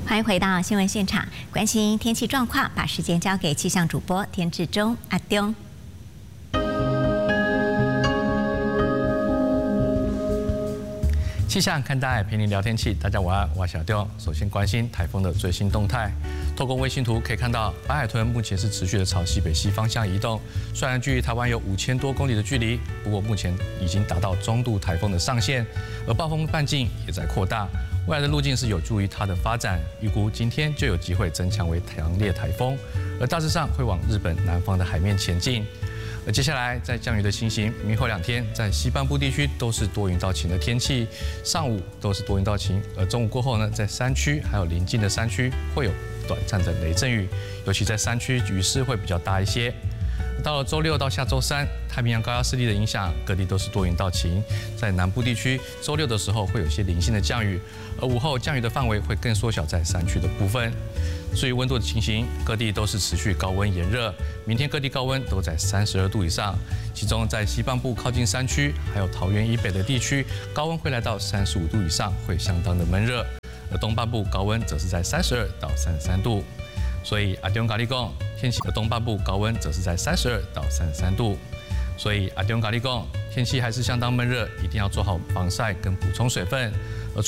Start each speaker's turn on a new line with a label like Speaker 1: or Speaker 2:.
Speaker 1: 欢迎回到新闻现场，关心天气状况，把时间交给气象主播田志忠阿东。
Speaker 2: 气象看待陪您聊天气，大家晚安，我是小丢。首先关心台风的最新动态。透过卫星图可以看到，白海豚目前是持续的朝西北西方向移动。虽然距离台湾有5000多公里的距离，不过目前已经达到中度台风的上限，而暴风半径也在扩大。未来的路径是有助于它的发展，预估今天就有机会增强为强烈台风，而大致上会往日本南方的海面前进。而接下来在降雨的情形，明后2天在西半部地区都是多云到晴的天气，上午都是多云到晴，而中午过后呢，在山区还有邻近的山区会有短暂的雷阵雨，尤其在山区雨势会比较大一些。到了周6到下周3，太平洋高压势力的影响，各地都是多云到晴。在南部地区，周6的时候会有些零星的降雨，而午后降雨的范围会更缩小在山区的部分。至于温度的情形，各地都是持续高温炎热，明天各地高温都在32度以上，其中在西半部靠近山区，还有桃园以北的地区，高温会来到35度以上，会相当的闷热。而东半部高温则是在32到33度。所以阿中咖喱讲，天气的东半部高温则是在32到33度。所以阿中咖喱讲，天气还是相当闷热，一定要做好防晒跟补充水分。而